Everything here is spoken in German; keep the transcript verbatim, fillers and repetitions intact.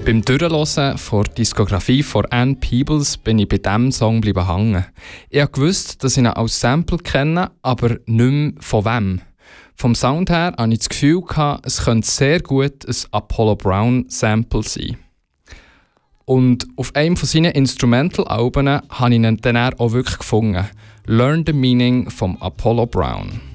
Beim Durchhören der Diskografie von Ann Peebles bin ich bei diesem Song bleiben hängen. Ich wusste, dass ich ihn als Sample kenne, aber nicht mehr von wem. Vom Sound her hatte ich das Gefühl, es könnte sehr gut ein Apollo Brown Sample sein. Und auf einem von seinen Instrumental-Alben habe ich ihn dann auch wirklich gefunden. «Learn the Meaning» von Apollo Brown.